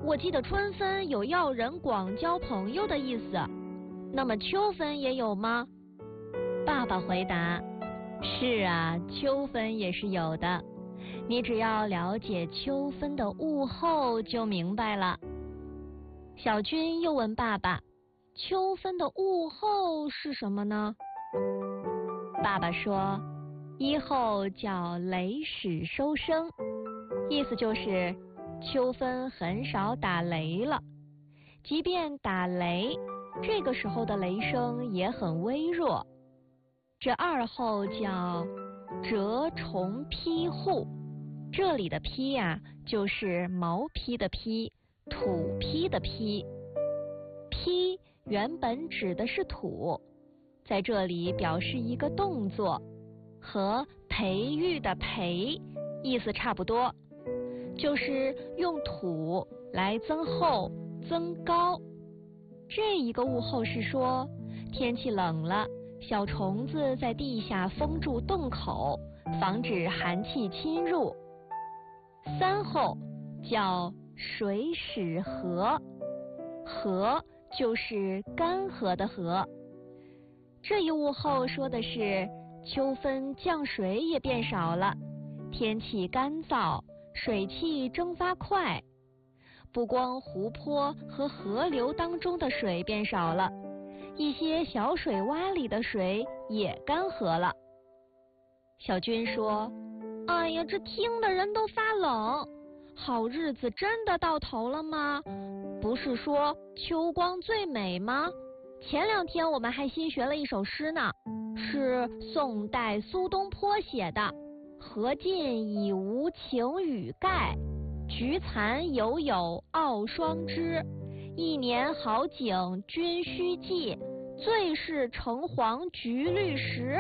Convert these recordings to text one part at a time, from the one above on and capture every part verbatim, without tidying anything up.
我记得春分有要人广交朋友的意思，那么秋分也有吗？ 爸爸回答：是啊，秋分也是有的。你只要了解秋分的物候就明白了。 小军又问爸爸：秋分的物候是什么呢？ 爸爸说：一候叫雷始收声，意思就是秋分很少打雷了，即便打雷，这个时候的雷声也很微弱。这二候叫蛰虫披户，这里的披呀、啊，就是毛披的披，土披的披。披原本指的是土，在这里表示一个动作，和培育的培意思差不多，就是用土来增厚增高。这一个物候是说天气冷了，小虫子在地下封住洞口，防止寒气侵入。三候叫水始涸，涸就是干涸的涸。这一物候说的是秋分降水也变少了，天气干燥，水汽蒸发快，不光湖泊和河流当中的水变少了，一些小水洼里的水也干涸了。小军说：哎呀，这听的人都发冷，好日子真的到头了吗？不是说秋光最美吗？前两天我们还新学了一首诗呢，是宋代苏东坡写的：荷尽已无晴雨盖，菊残犹有傲霜枝。一年好景君须记，最是橙黄橘绿时。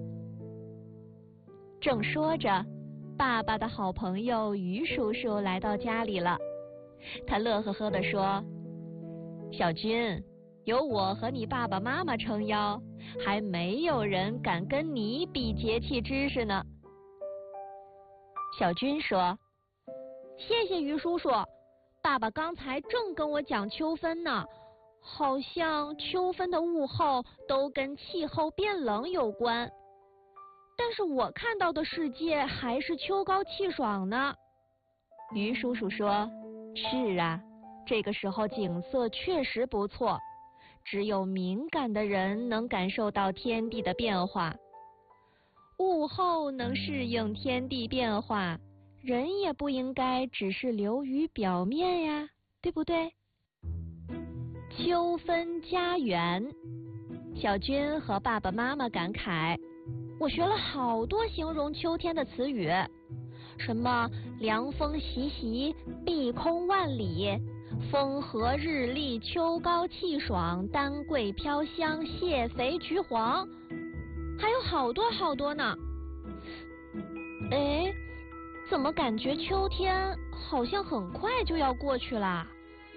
正说着，爸爸的好朋友于叔叔来到家里了。他乐呵呵地说：小军，有我和你爸爸妈妈撑腰，还没有人敢跟你比节气知识呢。小军说：谢谢于叔叔，爸爸刚才正跟我讲秋分呢，好像秋分的物候都跟气候变冷有关，但是我看到的世界还是秋高气爽呢。于叔叔说：是啊，这个时候景色确实不错，只有敏感的人能感受到天地的变化。物候能适应天地变化，人也不应该只是流于表面呀，对不对？秋分家园，小军和爸爸妈妈感慨：我学了好多形容秋天的词语，什么凉风习习，碧空万里，风和日丽，秋高气爽，丹桂飘香，蟹肥菊黄，还有好多好多呢。哎，怎么感觉秋天好像很快就要过去啦？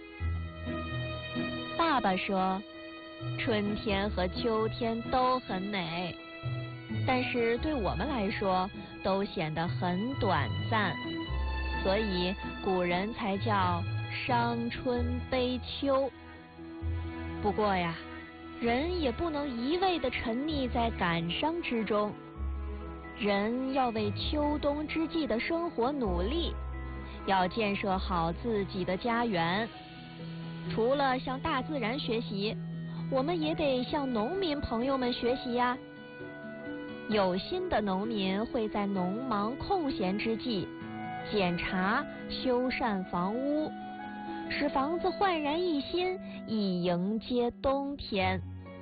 爸爸说：春天和秋天都很美，但是对我们来说都显得很短暂，所以古人才叫伤春悲秋。不过呀，人也不能一味地沉溺在感伤之中，人要为秋冬之际的生活努力，要建设好自己的家园。除了向大自然学习，我们也得向农民朋友们学习呀。有心的农民会在农忙空闲之际，检查修缮房屋，使房子焕然一新，以迎接冬天。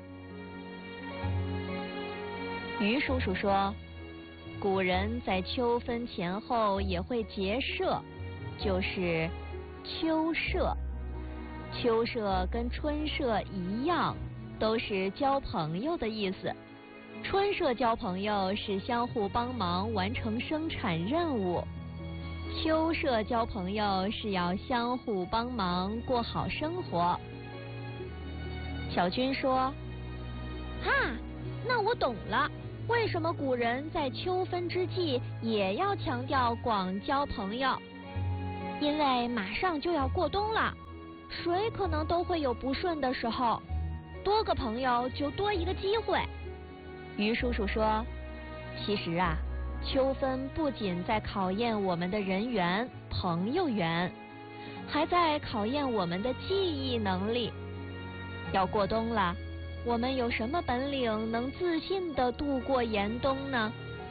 于叔叔说，古人在秋分前后也会结社，就是秋社。秋社跟春社一样，都是交朋友的意思。春社交朋友是相互帮忙完成生产任务，秋社交朋友是要相互帮忙过好生活。小军说：哈，那我懂了，为什么古人在秋分之际也要强调广交朋友？ 因为马上就要过冬了，谁可能都会有不顺的时候，多个朋友就多一个机会。 鱼叔叔说，其实啊，秋分不仅在考验我们的人缘、朋友缘，还在考验我们的记忆能力。要过冬了，我们有什么本领能自信地度过严冬呢？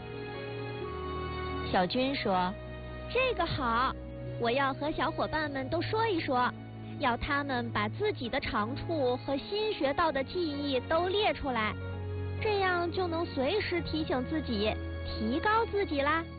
小军说， 这个好，我要和小伙伴们都说一说，要他们把自己的长处和新学到的记忆都列出来，这样就能随时提醒自己，提高自己啦。